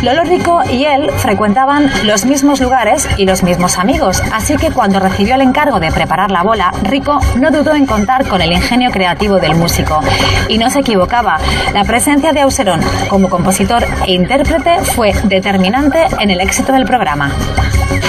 Lolo Rico y él frecuentaban los mismos lugares y los mismos amigos, así que cuando recibió el encargo de preparar la bola, Rico no dudó en contar con el ingenio creativo del músico. Y no se equivocaba, la presencia de Auserón como compositor e intérprete fue determinante en el éxito del programa.